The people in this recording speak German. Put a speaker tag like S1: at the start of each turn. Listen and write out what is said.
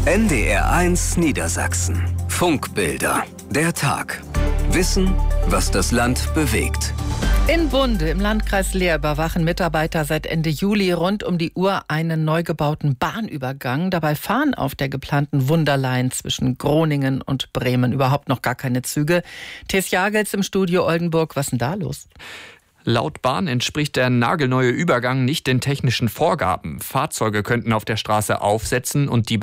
S1: NDR1 Niedersachsen. Funkbilder. Der Tag. Wissen, was das Land bewegt.
S2: In Bunde im Landkreis Leer überwachen Mitarbeiter seit Ende Juli rund um die Uhr einen neu gebauten Bahnübergang. Dabei fahren auf der geplanten Wunderline zwischen Groningen und Bremen überhaupt noch gar keine Züge. Tess Jagels im Studio Oldenburg. Was ist denn da los?
S3: Laut Bahn entspricht der nagelneue Übergang nicht den technischen Vorgaben. Fahrzeuge könnten auf der Straße aufsetzen und die